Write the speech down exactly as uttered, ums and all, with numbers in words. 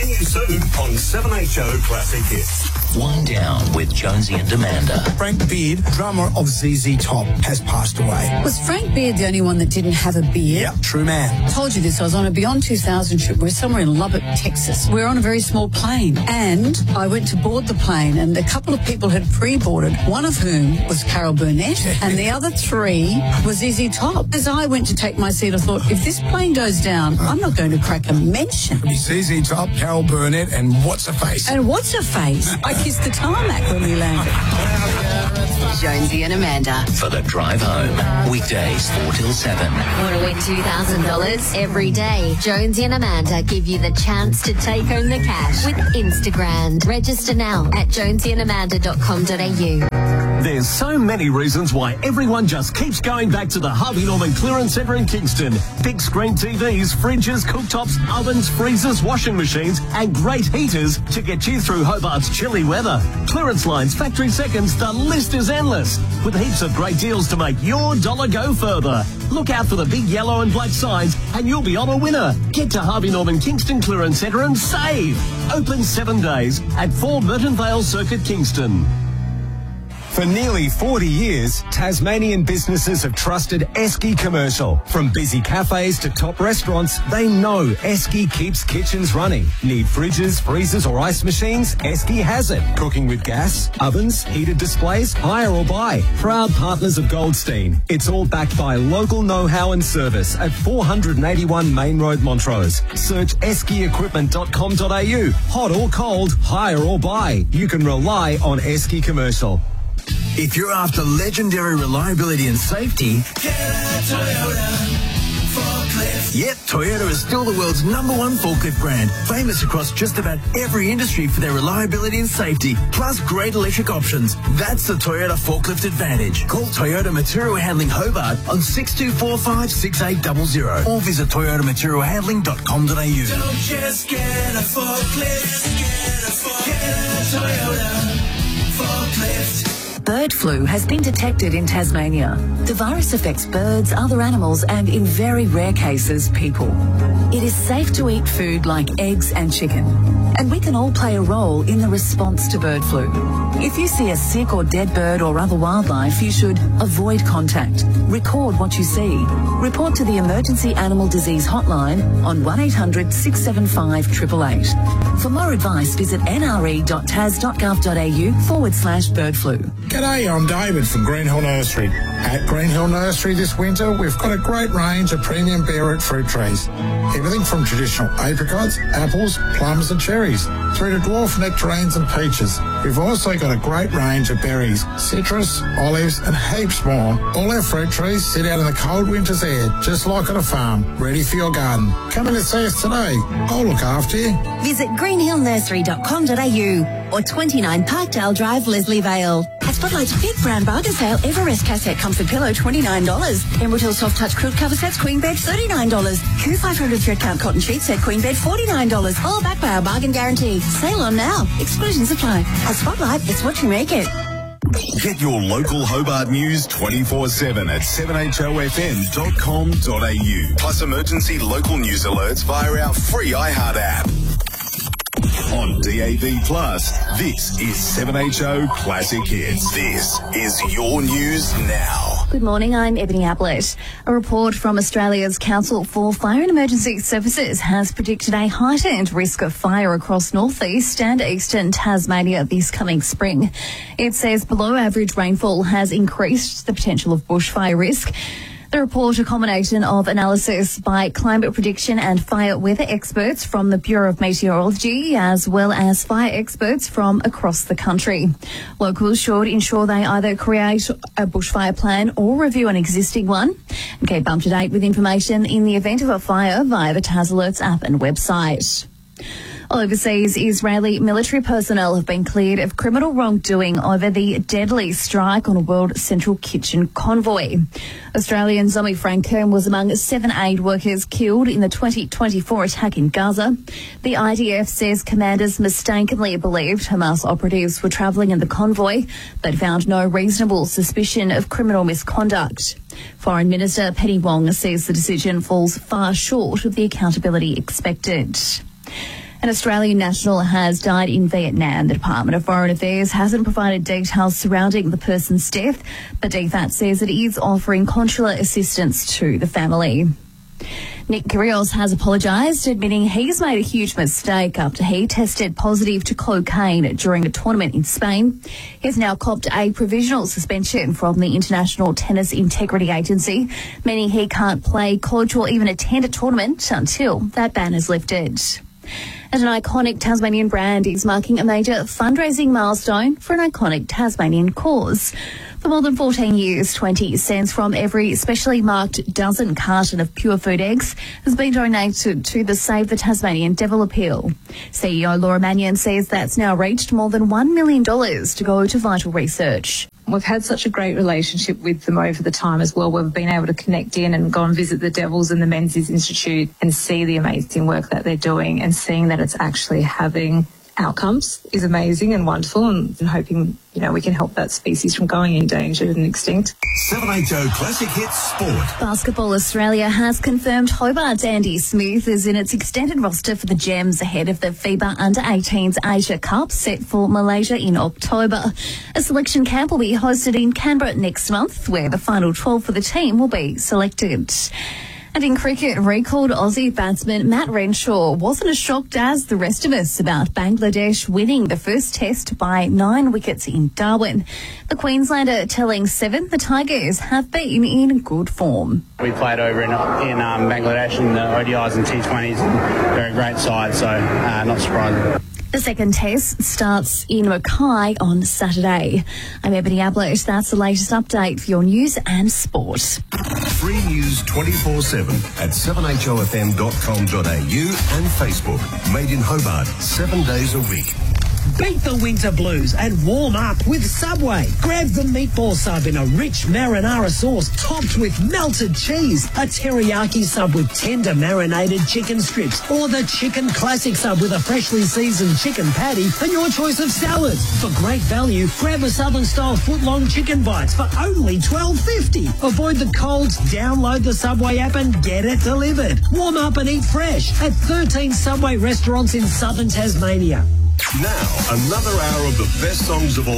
Joining you soon on seven H O Classic Hits. Wind Down with Jonesy and Amanda. Frank Beard, drummer of Z Z Top, has passed away. Was Frank Beard the only one that didn't have a beard? Yep, true man. I told you this. I was on a Beyond two thousand trip. We're somewhere in Lubbock, Texas. We're on a very small plane. And I went to board the plane, and a couple of people had pre-boarded, one of whom was Carol Burnett, and the other three was Z Z Top. As I went to take my seat, I thought, if this plane goes down, I'm not going to crack a mention. It'll be Z Z Top, Carol Burnett, and what's her face? And what's her face? I kissed the tarmac when we landed. Jonesy and Amanda. For the drive home. Weekdays four till seven. Want to win two thousand dollars? Every day, Jonesy and Amanda give you the chance to take home the cash with Instagram. Register now at jonesy and amanda dot com dot a u. There's so many reasons why everyone just keeps going back to the Harvey Norman Clearance Centre in Kingston. Big screen T Vs, fridges, cooktops, ovens, freezers, washing machines and great heaters to get you through Hobart's chilly weather. Clearance lines, factory seconds, the list is endless. With heaps of great deals to make your dollar go further. Look out for the big yellow and black signs and you'll be on a winner. Get to Harvey Norman Kingston Clearance Centre and save. Open seven days at four Merton Vale Circuit, Kingston. For nearly forty years, Tasmanian businesses have trusted Esky Commercial. From busy cafes to top restaurants, they know Esky keeps kitchens running. Need fridges, freezers or ice machines? Esky has it. Cooking with gas, ovens, heated displays, hire or buy. Proud partners of Goldstein. It's all backed by local know-how and service at four eighty-one Main Road, Montrose. Search esky equipment dot com dot a u. Hot or cold, hire or buy. You can rely on Esky Commercial. If you're after legendary reliability and safety, get a Toyota forklift. Yep, Toyota is still the world's number one forklift brand, famous across just about every industry for their reliability and safety, plus great electric options. That's the Toyota Forklift Advantage. Call Toyota Material Handling Hobart on six two four five, six eight zero zero or visit toyota material handling dot com dot a u. Don't just get a forklift, get a forklift, get a Toyota forklift. Bird flu has been detected in Tasmania. The virus affects birds, other animals, and in very rare cases, people. It is safe to eat food like eggs and chicken, and we can all play a role in the response to bird flu. If you see a sick or dead bird or other wildlife, you should avoid contact, record what you see, report to the Emergency Animal Disease Hotline on one eight hundred, six seven five, eight eight eight. For more advice, visit nre.tas.gov.au forward slash bird flu. G'day, I'm David from Greenhill Nursery. At Greenhill Nursery this winter, we've got a great range of premium beetroot fruit trees. Everything from traditional apricots, apples, plums and cherries, through to dwarf nectarines and peaches. We've also got a great range of berries, citrus, olives and heaps more. All our fruit trees sit out in the cold winter's air, just like on a farm, ready for your garden. Come in and see us today. I'll look after you. Visit greenhill nursery dot com dot a u or twenty-nine Parkdale Drive, Leslie Vale. At Spotlight's big brand bargain sale, Everest cassette comfort pillow, twenty-nine dollars. Emerald Hill soft touch quilt cover sets, queen bed, thirty-nine dollars. Q five hundred thread count cotton sheet set, queen bed, forty-nine dollars. All backed by our bargain guarantee. Sale on now. Exclusions apply. At Spotlight, it's what you make it. Get your local Hobart news twenty-four seven at seven h o f m dot com dot a u. Plus emergency local news alerts via our free iHeart app. On D A B Plus, this is seven H O Classic Hits. This is your news now. Good morning, I'm Ebony Ablett. A report from Australia's Council for Fire and Emergency Services has predicted a heightened risk of fire across northeast and eastern Tasmania this coming spring. It says below average rainfall has increased the potential of bushfire risk. The report, a combination of analysis by climate prediction and fire weather experts from the Bureau of Meteorology, as well as fire experts from across the country. Locals should ensure they either create a bushfire plan or review an existing one, and keep up to date with information in the event of a fire via the Tas Alerts app and website. Overseas, Israeli military personnel have been cleared of criminal wrongdoing over the deadly strike on a World Central Kitchen convoy. Australian Zomi Franco was among seven aid workers killed in the twenty twenty-four attack in Gaza. The I D F says commanders mistakenly believed Hamas operatives were travelling in the convoy, but found no reasonable suspicion of criminal misconduct. Foreign Minister Penny Wong says the decision falls far short of the accountability expected. An Australian national has died in Vietnam. The Department of Foreign Affairs hasn't provided details surrounding the person's death, but D F A T says it is offering consular assistance to the family. Nick Kyrgios has apologised, admitting he's made a huge mistake after he tested positive to cocaine during a tournament in Spain. He's now copped a provisional suspension from the International Tennis Integrity Agency, meaning he can't play, coach or even attend a tournament until that ban is lifted. And an iconic Tasmanian brand is marking a major fundraising milestone for an iconic Tasmanian cause. For more than fourteen years, twenty cents from every specially marked dozen carton of Pure Food eggs has been donated to the Save the Tasmanian Devil Appeal. C E O Laura Mannion says that's now reached more than one million dollars to go to vital research. We've had such a great relationship with them over the time as well. We've been able to connect in and go and visit the Devils and the Menzies Institute and see the amazing work that they're doing, and seeing that it's actually having outcomes is amazing and wonderful, and, and hoping, you know, we can help that species from going endangered and extinct. seven H O Classic Hits Sport. Basketball Australia has confirmed Hobart's Andy Smith is in its extended roster for the Gems ahead of the FIBA Under eighteens Asia Cup set for Malaysia in October. A selection camp will be hosted in Canberra next month, where the final twelve for the team will be selected. And in cricket, recalled Aussie batsman Matt Renshaw wasn't as shocked as the rest of us about Bangladesh winning the first test by nine wickets in Darwin. The Queenslander telling Seven the Tigers have been in good form. We played over in, in um, Bangladesh in the O D Is and T twenties, and they're a great side, so uh, not surprising. The second test starts in Mackay on Saturday. I'm Ebony Ablett. That's the latest update for your news and sport. Free news twenty-four seven at seven H O F M dot com dot A U and Facebook. Made in Hobart, seven days a week. Beat the winter blues and warm up with Subway. Grab the meatball sub in a rich marinara sauce topped with melted cheese, a teriyaki sub with tender marinated chicken strips, or the chicken classic sub with a freshly seasoned chicken patty and your choice of salads. For great value, grab a Southern style foot-long chicken bites for only twelve fifty. Avoid the colds, download the Subway app and get it delivered. Warm up and eat fresh at thirteen Subway restaurants in southern Tasmania. Now, another hour of the best songs of all